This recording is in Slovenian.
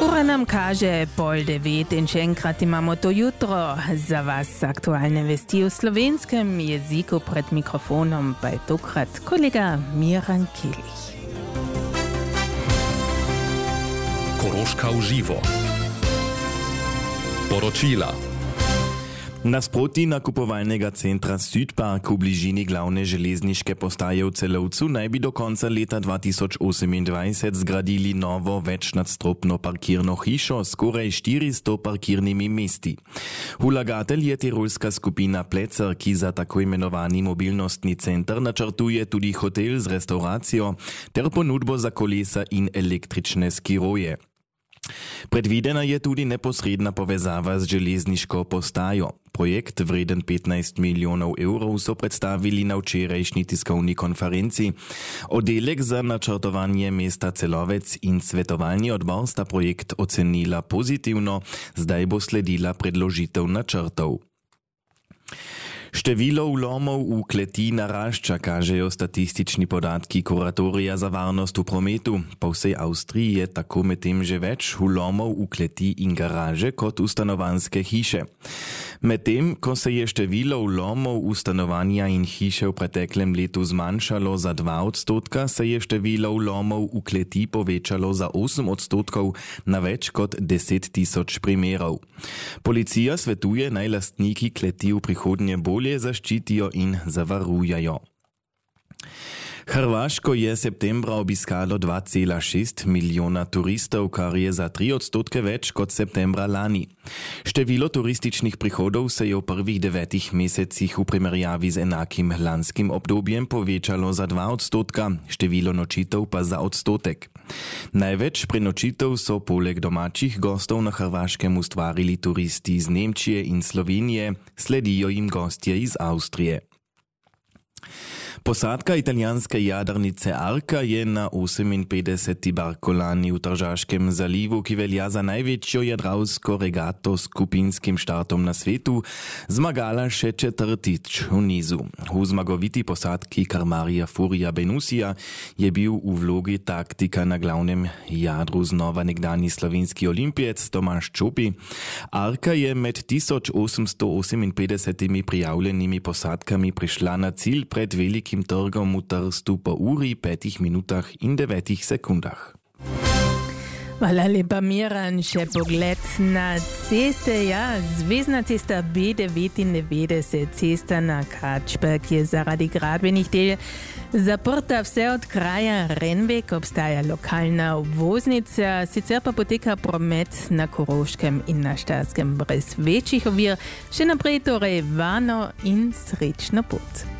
Ura nam kaže 8:30 in še enkrat imamo to jutro. Za vas aktualne vesti v slovenskem jeziku, pred mikrofonom pa je tokrat kolega Miran Kilich. Koroška v živo. Poročila. Nasproti nakupovalnega centra Südpark v bližini glavne železniške postaje v Celovcu naj bi do konca leta 2028 zgradili novo večnadstropno parkirno hišo s skoraj 400 parkirnimi mesti. Vlagatelj je tirolska skupina Plecer, ki za tako imenovani mobilnostni center načrtuje tudi hotel z restauracijo ter ponudbo za kolesa in električne skiroje. Predvidena je tudi neposredna povezava z železniško postajo. Projekt vreden 15 milijonov evrov so predstavili na včerajšnji tiskovni konferenci. Oddelek za načrtovanje mesta Celovec in svetovalni odbor sta projekt ocenila pozitivno, zdaj bo sledila predložitev načrtov. Število vlomov v kleti narašča, kažejo statistični podatki Kuratorija za varnost v prometu. Po vsej Avstriji je tako medtem že več vlomov v kleti in garaže kot v stanovanjske hiše. Medtem, ko se je število vlomov v stanovanja in hiše v preteklem letu zmanjšalo za 2%, se je število vlomov v kleti povečalo za 8% na več kot 10 000 primerov. Policija svetuje, naj lastniki kleti v prihodnje bolje zaščitijo in zavarujajo. Hrvaško je septembra obiskalo 2,6 milijona turistov, kar je za 3% več kot septembra lani. Število turističnih prihodov se je v prvih 9 mesecih v primerjavi z enakim lanskim obdobjem povečalo za 2%, število nočitev pa za 1%. Največ prenočitev so poleg domačih gostov na Hrvaškem ustvarili turisti iz Nemčije in Slovenije, sledijo jim gostje iz Avstrije. Posadka italijanske jadrnice Arca je na 58. barkolani v Tržaškem zalivu, ki velja za največjo jadralsko regato s skupinskim štartom na svetu, zmagala še 4. v nizu. V zmagoviti posadki Karmarija Furia Benusija je bil v vlogi taktika na glavnem jadru znova nekdani slovenski olimpijec Tomaž Čopi. Arca je med 1858 prijavljenimi posadkami prišla na cilj pred velikim trgom v Trstu po uri, 5 minutah in 9 sekundah. Hvala lepa, Miran. Še pogled na ceste. Ja, zvezna cesta B99, cesta na Kačberg je zaradi gradbenih del zaprta vse od kraja Renvek, obstaja lokalna obvoznica, sicer pa poteka promet na Koroškem in na Štajerskem brez večjih ovir. Še naprej torej varno in srečno pot.